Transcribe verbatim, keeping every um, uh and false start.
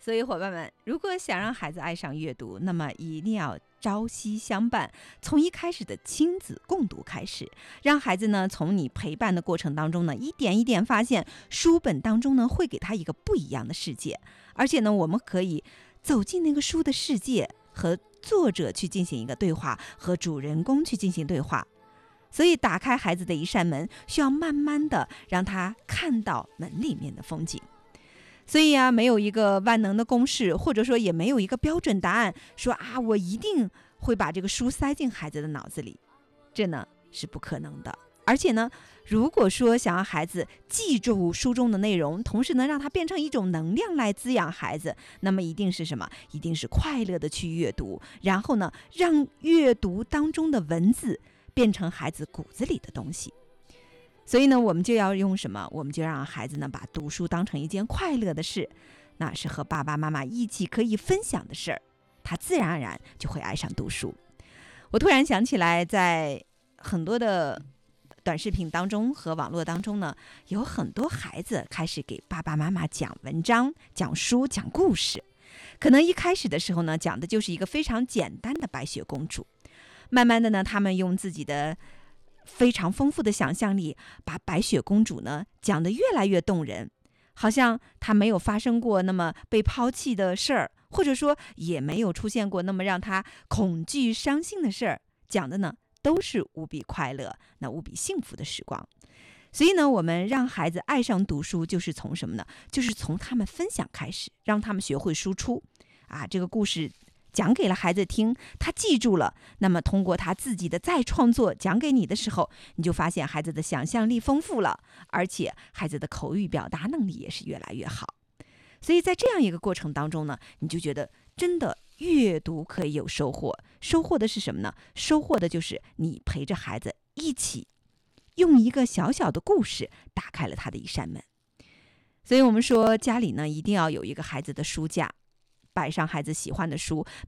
所以伙伴们，如果想让孩子爱上阅读，那么一定要朝夕相伴，从一开始的亲子共读开始，让孩子呢从你陪伴的过程当中呢，一点一点发现书本当中呢会给他一个不一样的世界，而且呢我们可以走进那个书的世界，和作者去进行一个对话，和主人公去进行对话。所以打开孩子的一扇门，需要慢慢的让他看到门里面的风景。所以啊，没有一个万能的公式，或者说也没有一个标准答案，说啊，我一定会把这个书塞进孩子的脑子里，这呢是不可能的。而且呢，如果说想让孩子记住书中的内容，同时能让它变成一种能量来滋养孩子，那么一定是什么？一定是快乐的去阅读，然后呢，让阅读当中的文字变成孩子骨子里的东西。所以呢，我们就要用什么？我们就让孩子呢把读书当成一件快乐的事，那是和爸爸妈妈一起可以分享的事儿，他自然而然就会爱上读书。我突然想起来，在很多的短视频当中和网络当中呢，有很多孩子开始给爸爸妈妈讲文章、讲书、讲故事。可能一开始的时候呢，讲的就是一个非常简单的白雪公主，慢慢的呢，他们用自己的非常丰富的想象力，把白雪公主呢讲得越来越动人，好像她没有发生过那么被抛弃的事儿，或者说也没有出现过那么让她恐惧伤心的事儿，讲的呢都是无比快乐，那无比幸福的时光。所以呢，我们让孩子爱上读书，就是从什么呢？就是从他们分享开始，让他们学会输出啊，这个故事讲给了孩子听，他记住了，那么通过他自己的再创作讲给你的时候，你就发现孩子的想象力丰富了，而且孩子的口语表达能力也是越来越好。所以在这样一个过程当中呢，你就觉得真的阅读可以有收获。收获的是什么呢？收获的就是你陪着孩子一起用一个小小的故事打开了他的一扇门。所以我们说家里呢一定要有一个孩子的书架，摆上孩子喜欢的书，